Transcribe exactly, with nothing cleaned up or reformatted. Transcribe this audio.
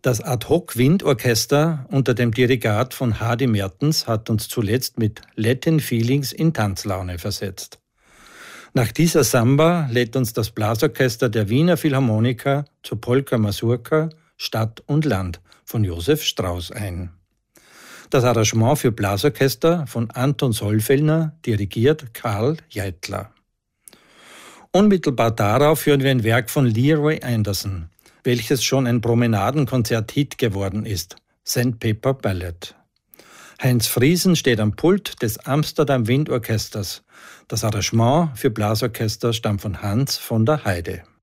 Das Ad-Hoc-Windorchester unter dem Dirigat von Hardy Mertens hat uns zuletzt mit Latin Feelings in Tanzlaune versetzt. Nach dieser Samba lädt uns das Blasorchester der Wiener Philharmoniker zur Polka Mazurka Stadt und Land von Josef Strauß ein. Das Arrangement für Blasorchester von Anton Sollfellner dirigiert Karl Jeitler. Unmittelbar darauf hören wir ein Werk von Leroy Anderson, welches schon ein Promenadenkonzert-Hit geworden ist, Sandpaper Ballad. Heinz Friesen steht am Pult des Amsterdam Windorchesters. Das Arrangement für Blasorchester stammt von Hans von der Heide.